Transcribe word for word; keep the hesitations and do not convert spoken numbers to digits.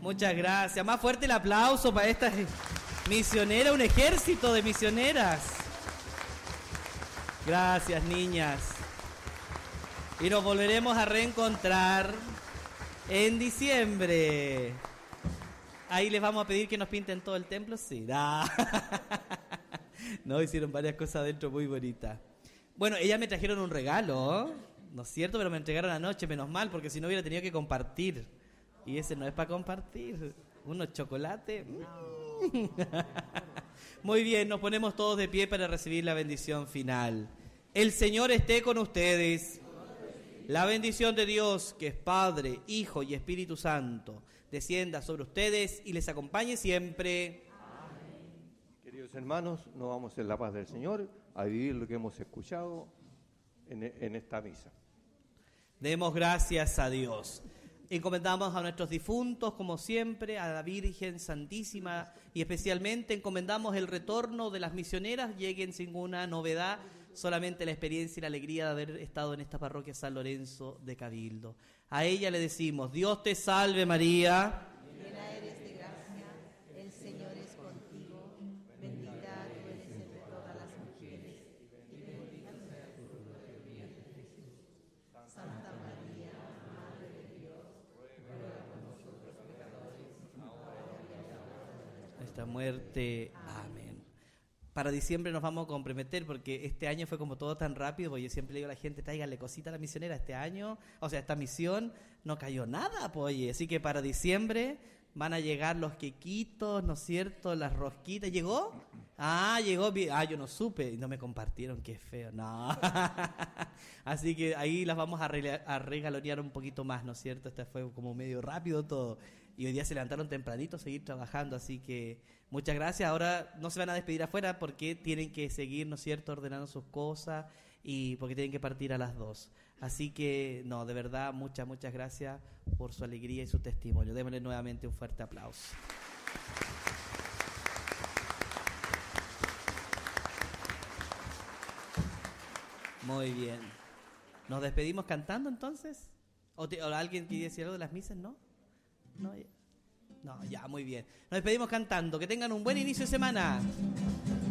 Muchas gracias. Más fuerte el aplauso para estas misioneras, un ejército de misioneras. Gracias, niñas. Y nos volveremos a reencontrar en diciembre. Ahí les vamos a pedir que nos pinten todo el templo. Sí, da. No, hicieron varias cosas adentro muy bonitas. Bueno, ellas me trajeron un regalo, ¿no es cierto? Pero me entregaron anoche, menos mal, porque si no hubiera tenido que compartir. Y ese no es para compartir. Unos chocolates. Mm. Muy bien, nos ponemos todos de pie para recibir la bendición final. El Señor esté con ustedes. La bendición de Dios, que es Padre, Hijo y Espíritu Santo, descienda sobre ustedes y les acompañe siempre. Amén. Queridos hermanos, nos vamos en la paz del Señor a vivir lo que hemos escuchado en, en esta misa. Demos gracias a Dios. Encomendamos a nuestros difuntos, como siempre, a la Virgen Santísima, y especialmente encomendamos el retorno de las misioneras, lleguen sin ninguna novedad, solamente la experiencia y la alegría de haber estado en esta parroquia San Lorenzo de Cabildo. A ella le decimos: Dios te salve María. Llena eres de gracia, el Señor es contigo, bendita tú eres entre todas las mujeres, y bendito sea el fruto de tu vientre Jesús. Santa María, Madre de Dios, ruega por nosotros pecadores, ahora y en la hora de Nuestra nuestra muerte. Amén. Para diciembre nos vamos a comprometer, porque este año fue como todo tan rápido, porque yo siempre le digo a la gente: tráigale cosita a la misionera. Este año, o sea, esta misión no cayó nada, pues, oye. Así que para diciembre van a llegar los quequitos, ¿no es cierto? Las rosquitas. ¿Llegó? Ah, llegó. Ah, yo no supe y no me compartieron, qué feo. No. Así que ahí las vamos a, re- a regalonear un poquito más, ¿no es cierto? Este fue como medio rápido todo. Y hoy día se levantaron tempranito a seguir trabajando, así que muchas gracias. Ahora no se van a despedir afuera porque tienen que seguir, ¿no es cierto?, ordenando sus cosas y porque tienen que partir a las dos. Así que, no, de verdad, muchas, muchas gracias por su alegría y su testimonio. Démosle nuevamente un fuerte aplauso. Muy bien. ¿Nos despedimos cantando entonces? ¿O, te, o alguien quiere decir algo de las misas, no? No, ya. No, ya, muy bien. Nos despedimos cantando. Que tengan un buen inicio de semana.